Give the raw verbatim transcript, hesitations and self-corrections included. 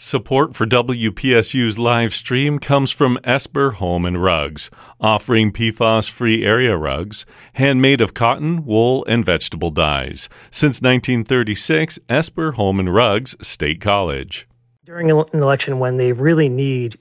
Support for W P S U's live stream comes from Esper Home and Rugs, offering P FAS-free area rugs, handmade of cotton, wool, and vegetable dyes. Since nineteen thirty-six, Esper Home and Rugs, State College. During an election when they really need